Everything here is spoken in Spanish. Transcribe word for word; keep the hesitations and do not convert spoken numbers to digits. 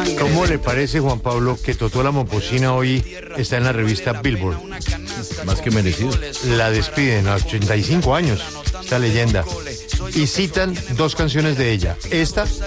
¿Cómo le parece, Juan Pablo, que Totó la Momposina hoy está en la revista Billboard? Más que merecido. La despiden a ochenta y cinco años, esta leyenda. Y citan dos canciones de ella. Esta